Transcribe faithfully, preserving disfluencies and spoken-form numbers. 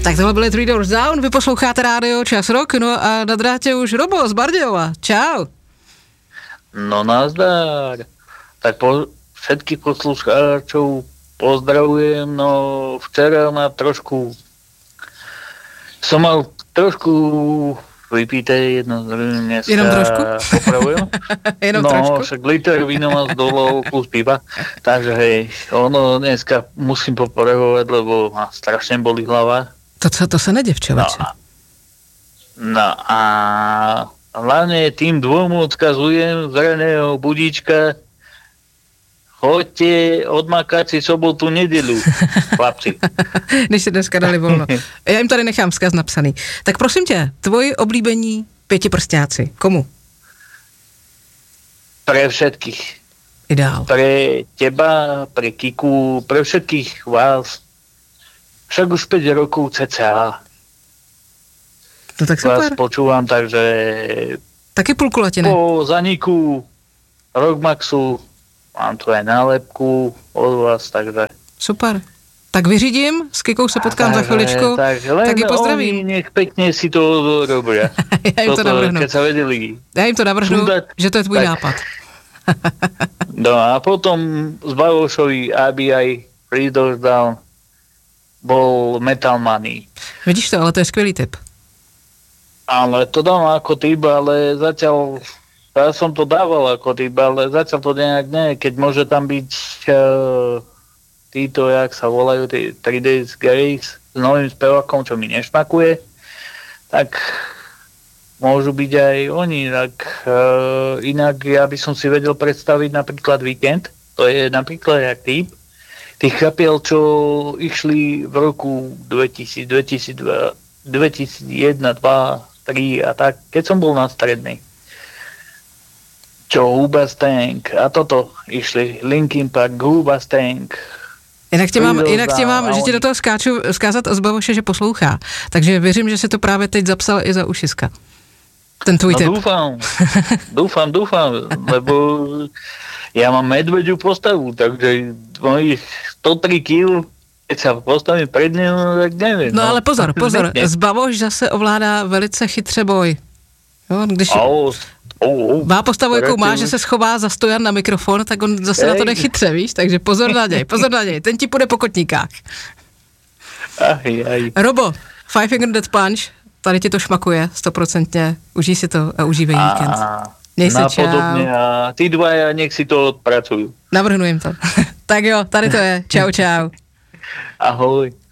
Tak tohle byly Three Doors Down, vy posloucháte rádio Čas Rock, no a na drátě už Robo z Bardejova. Čau. No nazdar. Tak po všetkých poslucháčov pozdravujem, no včera ma trošku som mal trošku vypíte jedno dneska. Jenom trošku? Popravujem. Jenom no, trošku? No, však liter víno mám z dolov plus piva, takže hej, ono dneska musím popravovať, lebo ma strašne bolí hlava. To co, to sa nedě, človeče. No, no a hlavne tým dvom odkazujem z raného budíčka, choďte odmakať si sobotu, nedelu, chlapci. Když se dneska dali volno. Já jim tady nechám vzkaz napsaný. Tak prosím tě, tvoji oblíbení pětiprstáci. Komu? Pre všetkých. Ideál. Pre teba, pre Kiku, pre všetkých vás. Však už päť rokov cca. No tak super. Vás počúvam, takže taky půlku latiny. Po zaniku Rockmaxu mám tu aj nálepku od vás, takže... Super. Tak vyřídím, s Kikou se potkám tak, za chviličku, tak, tak ji pozdravím. Oni nech pekne si to robia. Já jim to navrhnu. Keď sa vedeli. Já jim to navrhnu, Sundať, že to je tvůj tak. nápad. No a potom z Bavošovi aby aj Three Doors Down bol Metal Money. Vidíš to, ale to je skvělý tip. Ale to dám ako tip, ale zatiaľ ja som to dával ako tip, ale zatiaľ to nejak nie, keď môže tam byť uh, títo, jak sa volajú, tí Three Days Grace s novým spevákom, čo mi nešmakuje, tak môžu byť aj oni. Tak, uh, inak ja by som si vedel predstaviť napríklad Weekend, to je napríklad jak typ tých chapiel, čo išli v roku dvetisíc, dvetisícdva, dvetisícjeden, dva, tri a tak, keď som bol na strednej. Čo Hoobastank a toto išli Linkin Park, Hoobastank. Jinak tě mám, jinak tě mám že ti do toho skáču zkázat z Bavoše, že poslouchá. Takže věřím, že si to právě teď zapsal i za ušiska. Ten tvůj no, tip. dúfam, dúfam, dúfam, lebo ja mám medveďu postavu, takže mojich sto tri kíl, keď sa postavím pred ním, tak neviem. No, no ale pozor, pozor, Zbavoš zase ovládá velice chytře boj. Jo, když oh, oh, oh, má postavu, jakou má, že se schová za stojan na mikrofon, tak on zase Ej. na to nechytře, víš? Takže pozor na něj, pozor na něj, ten ti půjde po kotníkách. Aj, aj. Robo, Five Finger Death Punch, tady ti to šmakuje, stoprocentně, užij si to a užívej a, víkend. Měj se, čau. A ty dva, nech si to odpracujú. Navrhnu jim to. Tak jo, tady to je, čau, čau. Ahoj.